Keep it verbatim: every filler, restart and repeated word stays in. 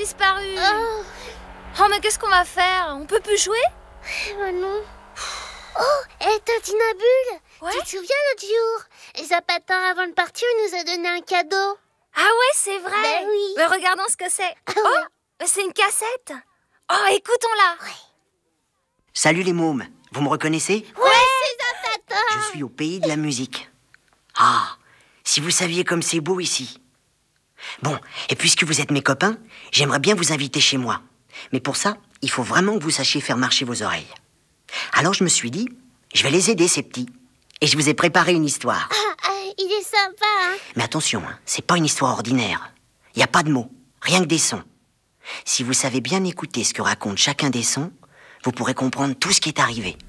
disparu. Oh, Oh, mais qu'est-ce qu'on va faire? On peut plus jouer? oh non. Oh, hé, Tintinabule, Ouais? tu te souviens l'autre jour? Zapatin, avant de partir, il nous a donné un cadeau. Ah ouais, c'est vrai. Ben oui. Mais regardons ce que c'est. Ah Oh, ouais. c'est une cassette. Oh, écoutons-la. Salut les mômes, vous me reconnaissez? Ouais, c'est Zapatin. Je suis au pays de la musique. Ah, si vous saviez comme c'est beau ici. Bon, et puisque vous êtes mes copains, j'aimerais bien vous inviter chez moi. Mais pour ça, il faut vraiment que vous sachiez faire marcher vos oreilles. Alors je me suis dit, je vais les aider ces petits. Et je vous ai préparé une histoire. Ah, ah, il est sympa, hein. Mais attention, hein, c'est pas une histoire ordinaire. Il n'y a pas de mots, rien que des sons. Si vous savez bien écouter ce que raconte chacun des sons, vous pourrez comprendre tout ce qui est arrivé.